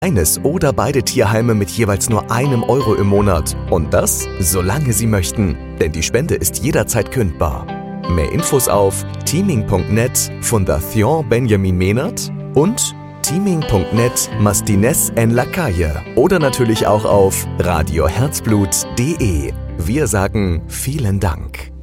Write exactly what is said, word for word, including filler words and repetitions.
Eines oder beide Tierheime mit jeweils nur einem Euro im Monat. Und das, solange Sie möchten. Denn die Spende ist jederzeit kündbar. Mehr Infos auf teaming punkt net Fundación Benjamin Mehnert und teaming punkt net Mastines en la Calle oder natürlich auch auf radio herzblut punkt de. Wir sagen vielen Dank.